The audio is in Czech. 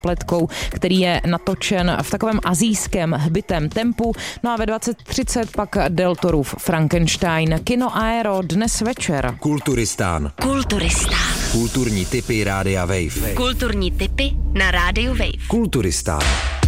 Pletkou, který je natočen v takovém asijském hbitém tempu. No a ve 20:30 pak Del Torův Frankenstein. Kino Aero dnes večer. Kulturistán. Kulturistán. Kulturní tipy Rádia Wave. Kulturní tipy na Rádiu Wave. Kulturistán.